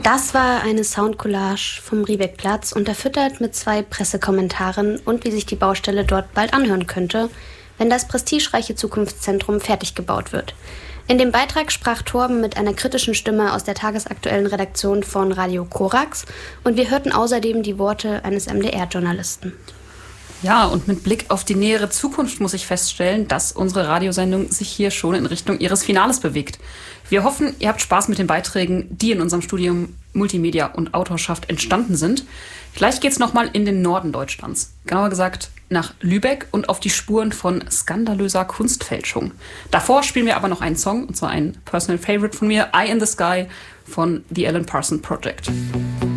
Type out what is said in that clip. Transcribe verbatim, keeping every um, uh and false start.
Das war eine Soundcollage vom Riebeckplatz, unterfüttert mit zwei Pressekommentaren und wie sich die Baustelle dort bald anhören könnte, wenn das prestigereiche Zukunftszentrum fertig gebaut wird. In dem Beitrag sprach Torben mit einer kritischen Stimme aus der tagesaktuellen Redaktion von Radio Korax und wir hörten außerdem die Worte eines M D R-Journalisten. Ja, und mit Blick auf die nähere Zukunft muss ich feststellen, dass unsere Radiosendung sich hier schon in Richtung ihres Finales bewegt. Wir hoffen, ihr habt Spaß mit den Beiträgen, die in unserem Studium Multimedia und Autorschaft entstanden sind. Gleich geht's nochmal in den Norden Deutschlands. Genauer gesagt nach Lübeck und auf die Spuren von skandalöser Kunstfälschung. Davor spielen wir aber noch einen Song, und zwar ein Personal Favorite von mir, Eye in the Sky von The Alan Parsons Project.